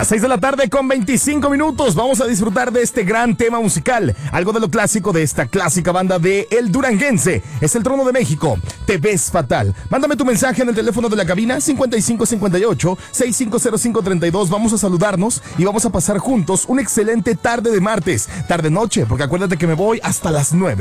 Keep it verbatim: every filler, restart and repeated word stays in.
Las seis de la tarde con veinticinco minutos. Vamos a disfrutar de este gran tema musical. Algo de lo clásico de esta clásica banda de El Duranguense. Es El Trono de México. Te ves fatal. Mándame tu mensaje en el teléfono de la cabina cincuenta y cinco cincuenta y ocho, sesenta y cinco cero cinco treinta y dos. Vamos a saludarnos y vamos a pasar juntos una excelente tarde de martes. Tarde noche, porque acuérdate que me voy hasta las nueve.